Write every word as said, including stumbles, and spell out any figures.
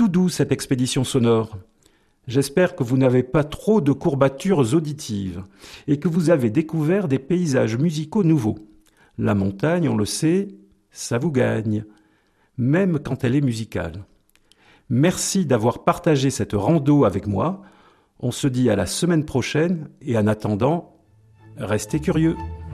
tout doux cette expédition sonore. J'espère que vous n'avez pas trop de courbatures auditives et que vous avez découvert des paysages musicaux nouveaux. La montagne, on le sait, ça vous gagne, même quand elle est musicale. Merci d'avoir partagé cette rando avec moi. On se dit à la semaine prochaine et en attendant, restez curieux.